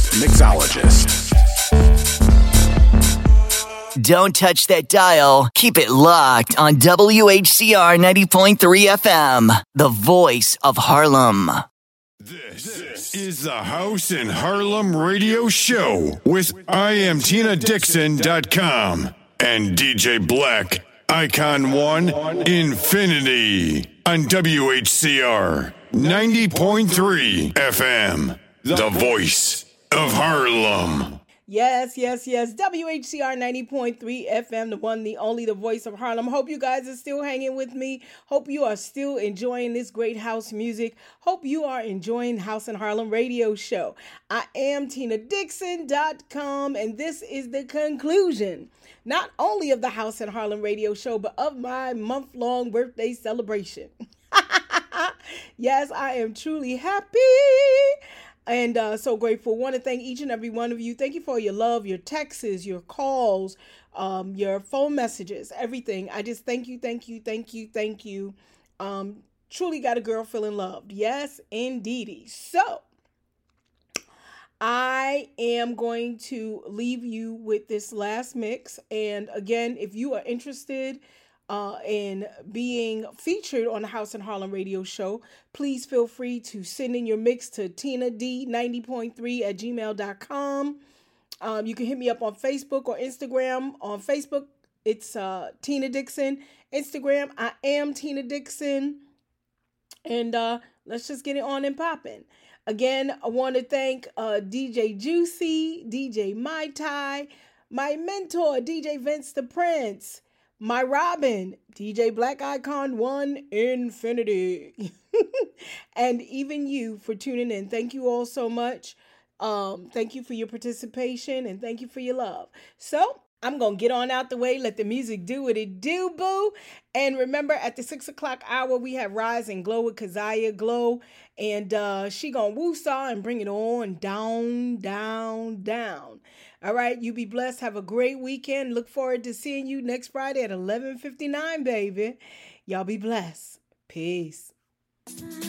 mixologist. Don't touch that dial. Keep it locked on WHCR 90.3 FM, the voice of Harlem. This is the House in Harlem radio show with IamTinaDixon.com and DJ Black, Icon 1 Infinity on WHCR 90.3 FM, the voice of Harlem. Yes. WHCR 90.3 FM, the one, the only, the voice of Harlem. Hope you guys are still hanging with me. Hope you are still enjoying this great house music. Hope you are enjoying House in Harlem radio show. I am TinaDixon.com, and this is the conclusion, not only of the House in Harlem radio show, but of my month-long birthday celebration. Yes, I am truly happy. And so grateful. Want to thank each and every one of you. Thank you for your love, your texts, your calls, your phone messages, everything. I just thank you. Truly got a girl feeling loved. Yes, indeedy. So I am going to leave you with this last mix. And again, if you are interested in being featured on the House in Harlem radio show, please feel free to send in your mix to TinaD90.3@gmail.com. You can hit me up on Facebook or Instagram. On Facebook, it's Tina Dixon. Instagram, I am Tina Dixon. And let's just get it on and popping. Again, I want to thank DJ Juicy, DJ Mai Tai, my mentor, DJ Vince the Prince, my Robin, DJ Black Icon 1 Infinity, and even you for tuning in. Thank you all so much. Thank you for your participation, and thank you for your love. So I'm going to get on out the way, let the music do what it do, boo. And remember, at the 6 o'clock hour, we have Rise and Glow with Keziah Glow. And she going to woo-saw and bring it on down. All right, you be blessed. Have a great weekend. Look forward to seeing you next Friday at 11:59, baby. Y'all be blessed. Peace.